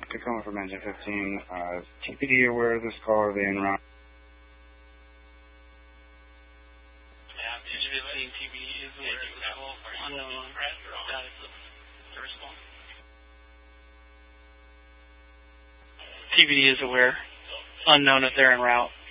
Tacoma from engine 15. TPD aware of this call, are they en route? Engine 15 TPD is aware of this call. Unknown status of the response. TPD is aware. Unknown if they're en route.